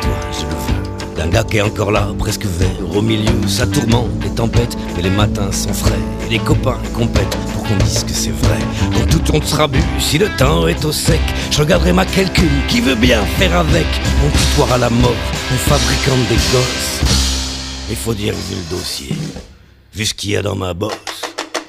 toi, je le veux. D'un gars qui est encore là, presque vert, au milieu, ça tourmente, les tempêtes, mais les matins sont frais. Et les copains compètent pour qu'on dise que c'est vrai. Quand tout on sera bu, si le temps est au sec, je regarderai ma calcul, qui veut bien faire avec mon tutoir à la mort, mon fabricant des gosses. Il faut dire vu le dossier, vu ce qu'il y a dans ma bosse.